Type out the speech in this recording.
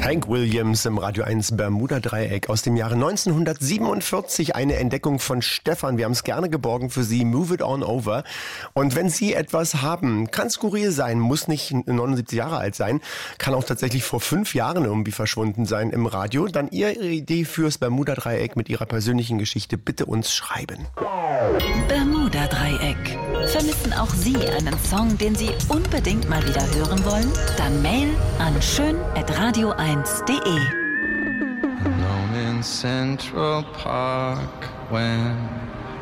Hank Williams im Radio 1 Bermuda-Dreieck aus dem Jahre 1947. Eine Entdeckung von Stefan. Wir haben es gerne geborgen für Sie. Move it on over. Und wenn Sie etwas haben, kann skurril sein, muss nicht 79 Jahre alt sein, kann auch tatsächlich vor 5 Jahren irgendwie verschwunden sein im Radio, dann Ihre Idee fürs Bermuda-Dreieck mit Ihrer persönlichen Geschichte bitte uns schreiben. Bermuda-Dreieck. Vermissen auch Sie einen Song, den Sie unbedingt mal wieder hören wollen? Dann Mail an schön@radio1.de. Alone in Central Park when